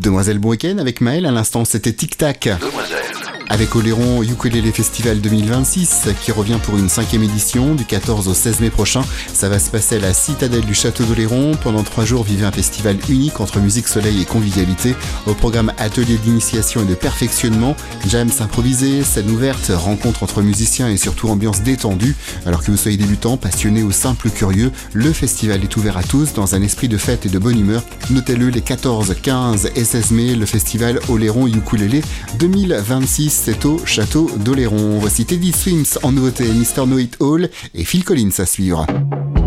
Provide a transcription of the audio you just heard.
Demoiselle Bon Week-end avec Maël, à l'instant c'était Tic Tac. Avec Oléron Ukulele Festival 2026 qui revient pour une 5e édition du 14 au 16 mai prochain. Ça va se passer à la citadelle du château d'Oléron. Pendant 3 jours, vivez un festival unique entre musique, soleil et convivialité. Au programme atelier d'initiation et de perfectionnement, jams improvisés, scène ouverte, rencontres entre musiciens et surtout ambiance détendue. Alors que vous soyez débutant, passionné ou simple curieux, le festival est ouvert à tous dans un esprit de fête et de bonne humeur. Notez-le, les 14, 15 et 16 mai, le festival Oléron Ukulele 2026. C'est au château d'Oléron. Voici Teddy Swims en nouveauté, Mr. Know It All et Phil Collins à suivre.